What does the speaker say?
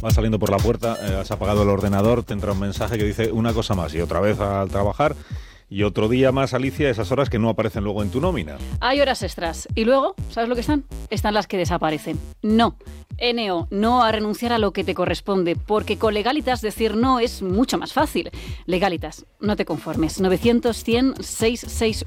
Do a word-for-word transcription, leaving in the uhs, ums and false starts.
vas saliendo por la puerta, eh, has apagado el ordenador, te entra un mensaje que dice una cosa más y otra vez al trabajar. Y otro día más, Alicia, esas horas que no aparecen luego en tu nómina. Hay horas extras. Y luego, ¿sabes lo que están? Están las que desaparecen. No. N O, no a renunciar a lo que te corresponde, porque con Legalitas decir no es mucho más fácil. Legalitas, no te conformes. novecientos, cien, seiscientos sesenta